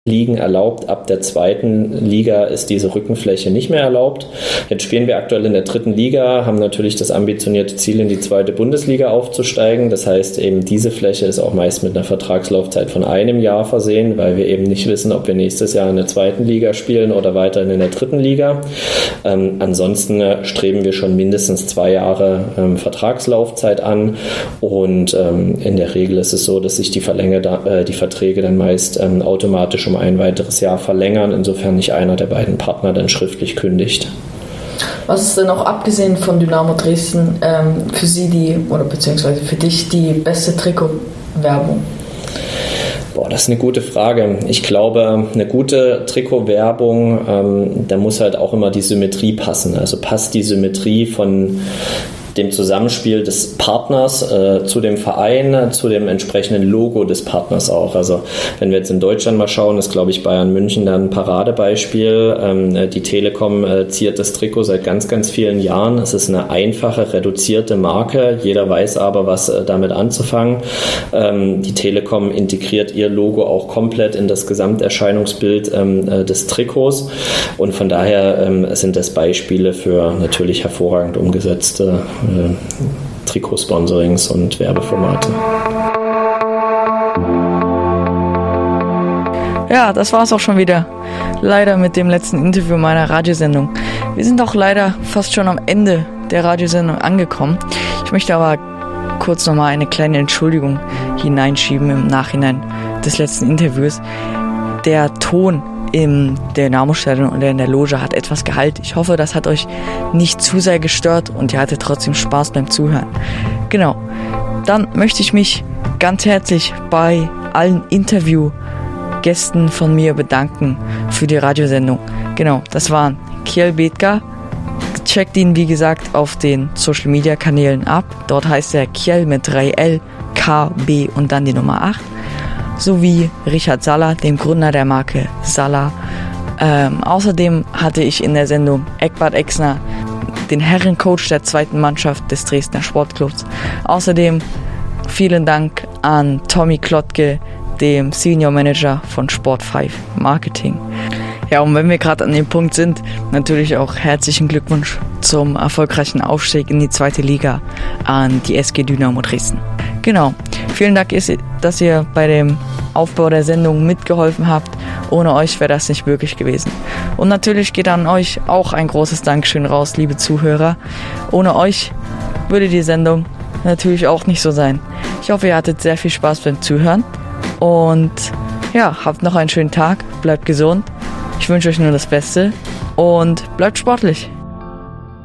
Ligen erlaubt. Ab der 2. Liga ist diese Rückenfläche nicht mehr erlaubt. Jetzt spielen wir aktuell in der 3. Liga, haben natürlich das ambitionierte Ziel, in die 2. Bundesliga aufzusteigen. Das heißt, eben diese Fläche ist auch meist mit einer Vertragslaufzeit von einem Jahr versehen, weil wir eben nicht wissen, ob wir nächstes Jahr in der 2. Liga spielen oder weiterhin in der 3. Liga. Ansonsten streben wir schon mindestens 2 Jahre Vertragslaufzeit an und in der Regel ist es so, dass sich die Verträge dann meist automatisch um ein weiteres Jahr verlängern, insofern nicht einer der beiden Partner dann schriftlich kündigt. Was ist denn auch abgesehen von Dynamo Dresden für Sie beziehungsweise für dich die beste Trikotwerbung? Das ist eine gute Frage. Ich glaube, eine gute Trikotwerbung, da muss halt auch immer die Symmetrie passen. Also passt die Symmetrie von dem Zusammenspiel des Partners zu dem Verein, zu dem entsprechenden Logo des Partners auch. Also wenn wir jetzt in Deutschland mal schauen, ist, glaube ich, Bayern München da ein Paradebeispiel. Die Telekom ziert das Trikot seit ganz, ganz vielen Jahren. Es ist eine einfache, reduzierte Marke. Jeder weiß aber, was damit anzufangen. Die Telekom integriert ihr Logo auch komplett in das Gesamterscheinungsbild des Trikots. Und von daher sind das Beispiele für natürlich hervorragend umgesetzte Trikotsponsorings und Werbeformate. Ja, das war es auch schon wieder. Leider mit dem letzten Interview meiner Radiosendung. Wir sind auch leider fast schon am Ende der Radiosendung angekommen. Ich möchte aber kurz nochmal eine kleine Entschuldigung hineinschieben im Nachhinein des letzten Interviews. Der Ton im Dynamo-Stadion oder in der Loge hat etwas Gehalt. Ich hoffe, das hat euch nicht zu sehr gestört und ihr hattet trotzdem Spaß beim Zuhören. Genau. Dann möchte ich mich ganz herzlich bei allen Interviewgästen von mir bedanken für die Radiosendung. Genau, das waren Kjell Bethke. Checkt ihn, wie gesagt, auf den Social-Media-Kanälen ab. Dort heißt er Kjell mit 3L, K, B und dann die Nummer 8. Sowie Richard Saller, dem Gründer der Marke Saller. Außerdem hatte ich in der Sendung Eckbart Exner, den Herrencoach der 2. Mannschaft des Dresdner Sportclubs. Außerdem vielen Dank an Tommy Klottke, dem Senior Manager von Sport5 Marketing. Ja, und wenn wir gerade an dem Punkt sind, natürlich auch herzlichen Glückwunsch zum erfolgreichen Aufstieg in die 2. Liga an die SG Dynamo Dresden. Genau, vielen Dank, dass ihr bei dem Aufbau der Sendung mitgeholfen habt. Ohne euch wäre das nicht möglich gewesen. Und natürlich geht an euch auch ein großes Dankeschön raus, liebe Zuhörer. Ohne euch würde die Sendung natürlich auch nicht so sein. Ich hoffe, ihr hattet sehr viel Spaß beim Zuhören. Und ja, habt noch einen schönen Tag, bleibt gesund. Ich wünsche euch nur das Beste und bleibt sportlich.